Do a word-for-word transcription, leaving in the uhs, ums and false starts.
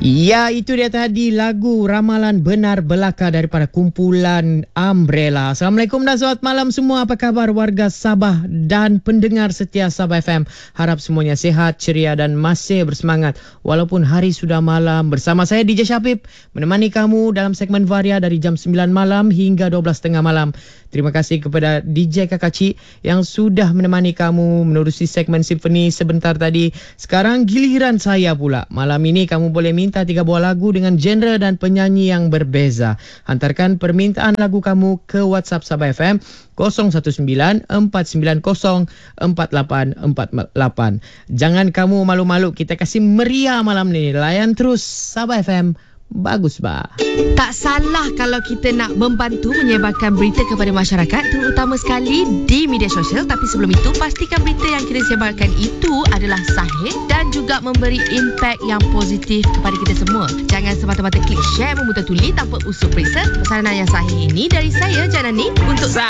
Ya, itu dia tadi lagu Ramalan Benar Belaka daripada kumpulan Umbrella. Assalamualaikum dan selamat malam semua. Apa khabar warga Sabah dan pendengar setia Sabah F M? Harap semuanya sihat, ceria dan masih bersemangat walaupun hari sudah malam. Bersama saya D J Syafib menemani kamu dalam segmen Varia dari jam sembilan malam hingga dua belas tiga puluh malam. Terima kasih kepada D J Kakaci yang sudah menemani kamu menerusi segmen Simfoni sebentar tadi. Sekarang giliran saya pula. Malam ini kamu boleh minta tiga buah lagu dengan genre dan penyanyi yang berbeza. Hantarkan permintaan lagu kamu ke WhatsApp Sabah F M kosong satu sembilan empat sembilan kosong empat lapan empat lapan. Jangan kamu malu-malu, kita kasih meriah malam ni. Layan terus Sabah F M. Bagus, bah. Tak salah kalau kita nak membantu menyebarkan berita kepada masyarakat, terutama sekali di media sosial. Tapi sebelum itu, pastikan berita yang kita sebarkan itu adalah sahih dan juga memberi impak yang positif kepada kita semua. Jangan semata-mata klik share memutar tuli tanpa usul periksa. Pesanan yang sahih ini dari saya, Janani, untuk